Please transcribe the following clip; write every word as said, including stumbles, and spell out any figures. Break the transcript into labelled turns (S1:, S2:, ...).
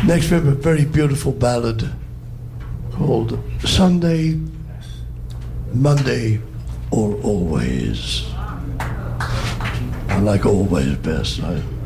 S1: Next we have a very beautiful ballad called Sunday, Monday, or Always. I like Always best. I,